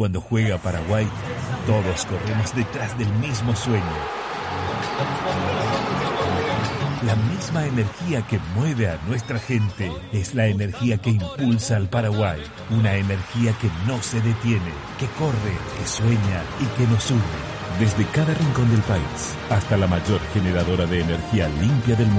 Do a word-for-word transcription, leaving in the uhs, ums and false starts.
cuando juega Paraguay, todos corremos detrás del mismo sueño. La misma energía que mueve a nuestra gente es la energía que impulsa al Paraguay. Una energía que no se detiene, que corre, que sueña y que nos une. Desde cada rincón del país hasta la mayor generadora de energía limpia del mundo.